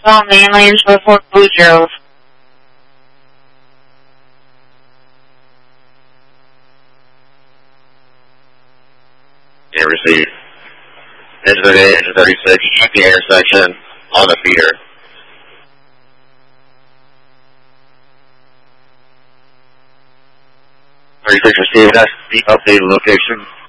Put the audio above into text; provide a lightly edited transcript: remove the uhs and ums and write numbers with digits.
All main lanes report Blue Zeros. Yeah, received. Engine 38, engine 36, check the intersection on the feeder. Received, that's the updated location.